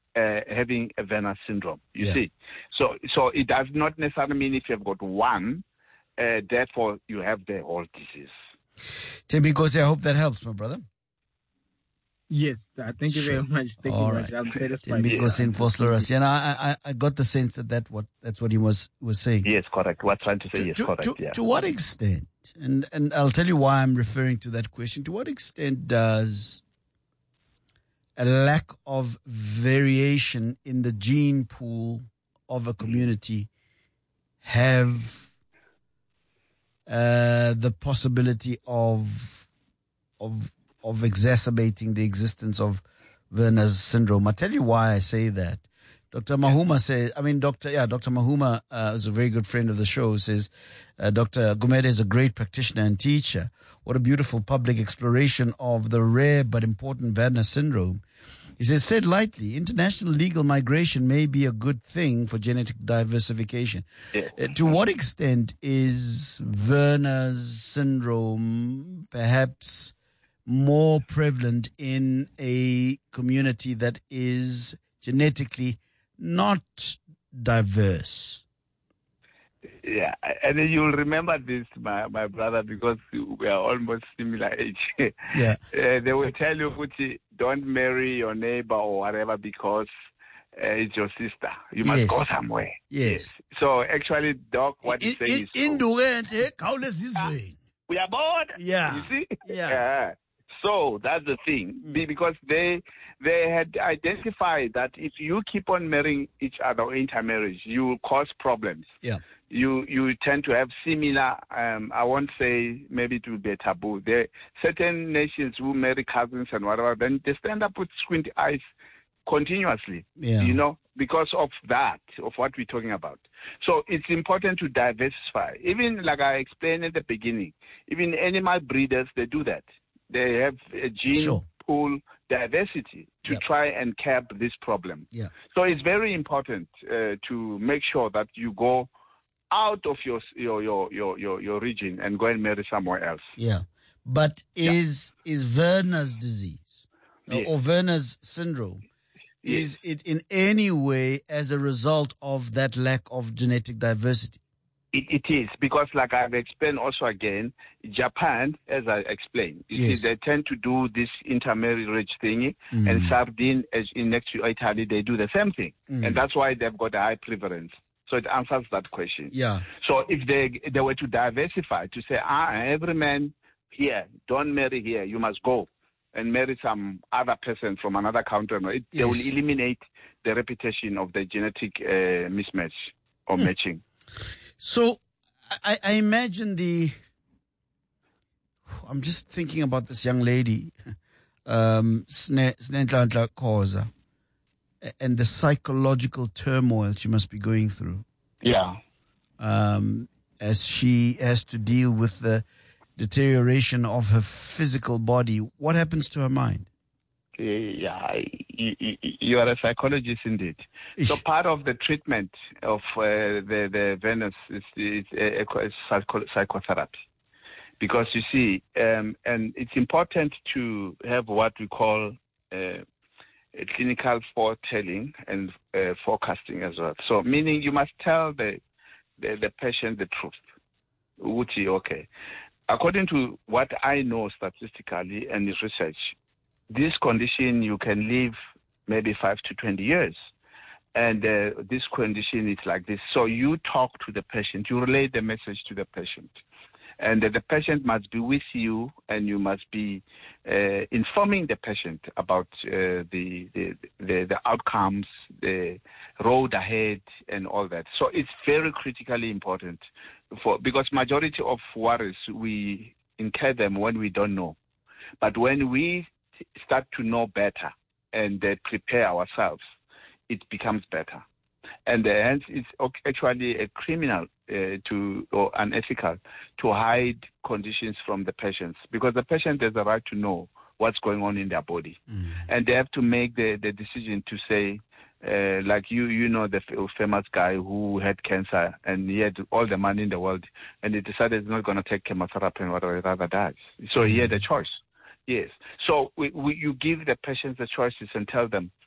having a Werner syndrome. You see, so it does not necessarily mean if you've got one, therefore you have the whole disease. Timmy Kosi, I hope that helps, my brother. Yes, thank you very much. Thank you very much. I'm satisfied. Timmy in Vosloorus. Yeah, I got the sense that's what he was saying. Yes, correct. What's trying to say yes, correct. To what extent, and I'll tell you why I'm referring to that question. To what extent does a lack of variation in the gene pool of a community have the possibility of exacerbating the existence of Werner's syndrome? I'll tell you why I say that. Dr. Mahuma says, Dr. Mahuma is a very good friend of the show, says, Dr. Gumede is a great practitioner and teacher. What a beautiful public exploration of the rare but important Werner syndrome. He says, said lightly, international legal migration may be a good thing for genetic diversification. To what extent is Werner's syndrome perhaps more prevalent in a community that is genetically not diverse? Yeah, and you'll remember this, my brother, because we are almost similar age. Yeah. They will tell you, don't marry your neighbor or whatever because it's your sister. You must go somewhere. Yes. So actually, Doc, what he's saying is we are bored. Yeah. You see? Yeah. So that's the thing, because they had identified that if you keep on marrying each other or intermarriage, you will cause problems. Yeah. You tend to have similar, I won't say maybe it will be a taboo. There are certain nations who marry cousins and whatever, then they stand up with squinty eyes continuously, because of that, of what we're talking about. So it's important to diversify. Even like I explained at the beginning, even animal breeders, they do that. They have a gene pool diversity to try and curb this problem. Yeah. So it's very important to make sure that you go out of your region and go and marry somewhere else. Yeah. But is Werner's disease or Werner's syndrome, is it in any way as a result of that lack of genetic diversity? It is, because like I've explained also again, Japan, as I explained, you see, they tend to do this intermarriage thingy, and Sardine, as in next to Italy, they do the same thing. And that's why they've got a high prevalence. So it answers that question. Yeah. So if they were to diversify, to say, every man here, don't marry here, you must go and marry some other person from another country, they will eliminate the repetition of the genetic mismatch or matching. So I imagine I'm just thinking about this young lady, Snenhlanhla Khoza, and the psychological turmoil she must be going through. Yeah. As she has to deal with the deterioration of her physical body. What happens to her mind? Yeah, you are a psychologist indeed. So part of the treatment of the Venus is psychotherapy. Because you see, and it's important to have what we call a clinical foretelling and forecasting as well. So meaning you must tell the patient the truth. Okay. According to what I know statistically and research, this condition you can live maybe 5 to 20 years. And this condition is like this. So you talk to the patient, you relay the message to the patient. And the patient must be with you, and you must be informing the patient about the outcomes, the road ahead, and all that. So it's very critically important because majority of worries, we incur them when we don't know. But when we start to know better and prepare ourselves, it becomes better. And hence it's actually a criminal or unethical to hide conditions from the patients, because the patient has the right to know what's going on in their body. And they have to make the decision to say, like you know the famous guy who had cancer and he had all the money in the world and he decided he's not going to take chemotherapy and whatever, rather dies. So he had a choice. Yes. So you give the patients the choices and tell them,